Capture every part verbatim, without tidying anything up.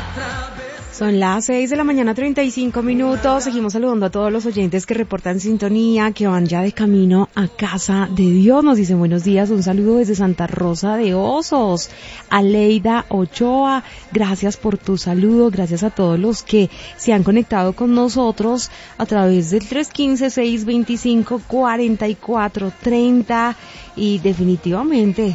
Son las seis de la mañana, treinta y cinco minutos. Seguimos saludando a todos los oyentes que reportan sintonía, que van ya de camino a casa de Dios. Nos dicen buenos días, un saludo desde Santa Rosa de Osos. Aleida Ochoa, gracias por tu saludo. Gracias a todos los que se han conectado con nosotros a través del tres uno cinco, seis dos cinco, cuatro cuatro tres cero. Y definitivamente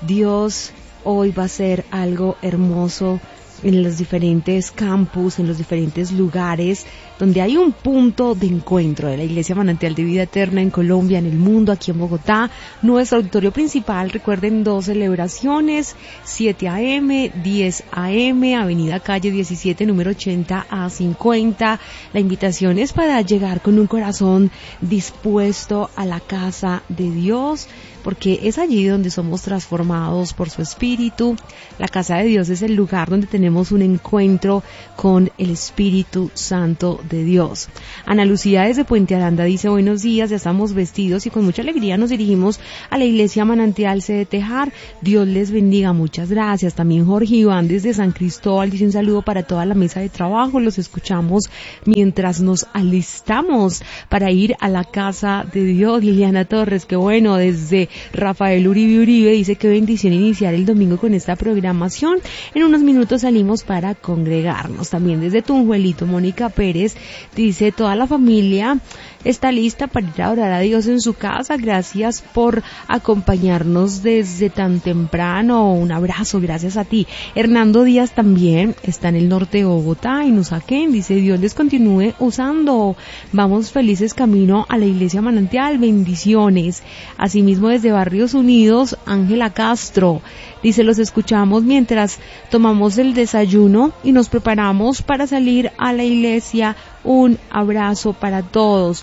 Dios hoy va a ser algo hermoso en los diferentes campus, en los diferentes lugares donde hay un punto de encuentro de la Iglesia Manantial de Vida Eterna en Colombia, en el mundo, aquí en Bogotá. Nuestro auditorio principal, recuerden, dos celebraciones, siete a eme, diez a eme, Avenida Calle diecisiete, número ochenta a cincuenta. La invitación es para llegar con un corazón dispuesto a la casa de Dios, porque es allí donde somos transformados por su Espíritu. La casa de Dios es el lugar donde tenemos un encuentro con el Espíritu Santo de Dios. Ana Lucía desde Puente Aranda dice buenos días, ya estamos vestidos y con mucha alegría nos dirigimos a la Iglesia Manantial C de Tejar. Dios les bendiga, muchas gracias. También Jorge Iván desde San Cristóbal dice un saludo para toda la mesa de trabajo, los escuchamos mientras nos alistamos para ir a la casa de Dios. Liliana Torres, qué bueno, desde Rafael Uribe Uribe dice qué bendición iniciar el domingo con esta programación. En unos minutos salimos para congregarnos. También desde Tunjuelito, Mónica Pérez dice toda la familia está lista para ir a orar a Dios en su casa. Gracias por acompañarnos desde tan temprano. Un abrazo, gracias a ti. Hernando Díaz también está en el norte de Bogotá, en Usaquén. Dice Dios les continúe usando. Vamos felices camino a la Iglesia Manantial. Bendiciones. Asimismo desde Barrios Unidos, Ángela Castro dice los escuchamos mientras tomamos el desayuno y nos preparamos para salir a la iglesia. Un abrazo para todos.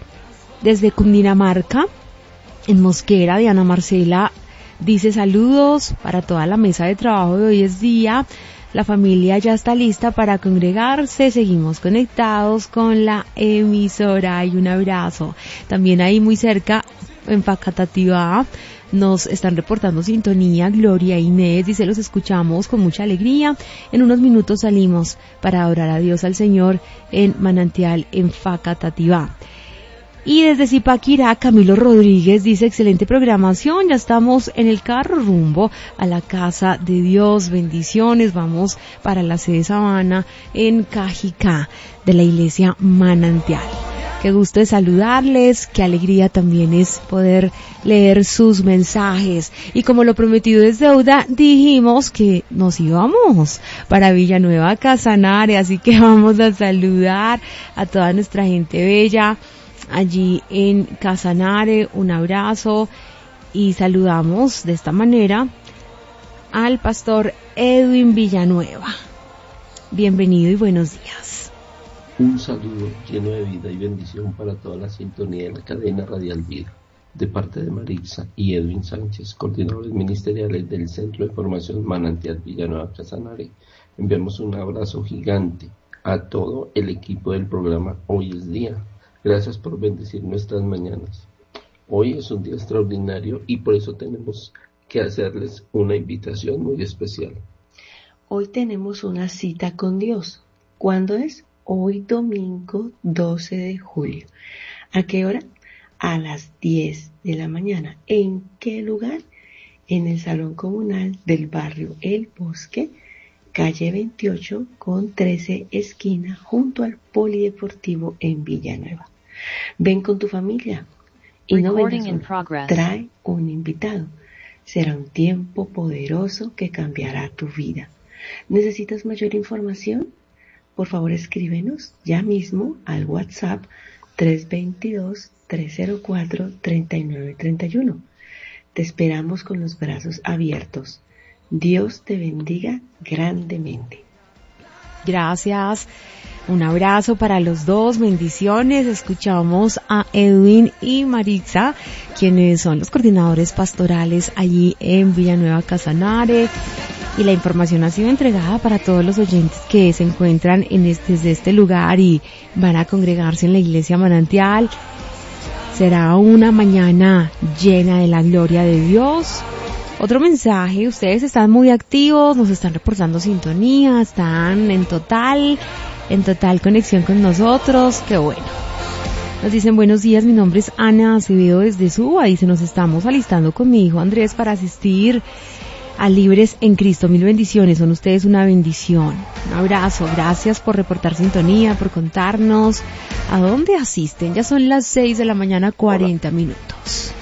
Desde Cundinamarca, en Mosquera, Diana Marcela dice saludos para toda la mesa de trabajo de hoy es día. La familia ya está lista para congregarse. Seguimos conectados con la emisora y un abrazo. También ahí muy cerca, en Facatativá, nos están reportando sintonía. Gloria Inés dice los escuchamos con mucha alegría. En unos minutos salimos para adorar a Dios, al Señor en Manantial en Facatativá. Y desde Zipaquirá, Camilo Rodríguez dice excelente programación, ya estamos en el carro rumbo a la casa de Dios. Bendiciones, vamos para la sede Sabana en Cajicá de la Iglesia Manantial. Qué gusto de saludarles, qué alegría también es poder leer sus mensajes. Y como lo prometido es deuda, dijimos que nos íbamos para Villanueva Casanare, así que vamos a saludar a toda nuestra gente bella allí en Casanare. Un abrazo y saludamos de esta manera al pastor Edwin Villanueva. Bienvenido y buenos días. Un saludo lleno de vida y bendición para toda la sintonía de la cadena Radial Vida, de parte de Marixa y Edwin Sánchez, coordinadores ministeriales del Centro de Formación Manantial Villanueva Casanare. Enviamos un abrazo gigante a todo el equipo del programa Hoy es Día. Gracias por bendecir nuestras mañanas. Hoy es un día extraordinario y por eso tenemos que hacerles una invitación muy especial. Hoy tenemos una cita con Dios. ¿Cuándo es? Hoy domingo doce de julio. ¿A qué hora? A las diez de la mañana. ¿En qué lugar? En el Salón Comunal del barrio El Bosque, calle veintiocho con trece esquina, junto al Polideportivo en Villanueva. Ven con tu familia y no vengas solo. Trae un invitado. Será un tiempo poderoso que cambiará tu vida. ¿Necesitas mayor información? Por favor, escríbenos ya mismo al WhatsApp tres dos dos, tres cero cuatro, tres nueve tres uno. Te esperamos con los brazos abiertos. Dios te bendiga grandemente. Gracias. Un abrazo para los dos, bendiciones. Escuchamos a Edwin y Marixa, quienes son los coordinadores pastorales allí en Villanueva Casanare. Y la información ha sido entregada para todos los oyentes que se encuentran en este, desde este lugar y van a congregarse en la Iglesia Manantial. Será una mañana llena de la gloria de Dios. Otro mensaje, ustedes están muy activos, nos están reportando sintonía, están en total, en total conexión con nosotros, qué bueno. Nos dicen buenos días, mi nombre es Ana Acevedo desde Suba y se nos estamos alistando con mi hijo Andrés para asistir a Libres en Cristo. Mil bendiciones, son ustedes una bendición. Un abrazo, gracias por reportar sintonía, por contarnos a dónde asisten. Ya son las seis de la mañana, cuarenta minutos.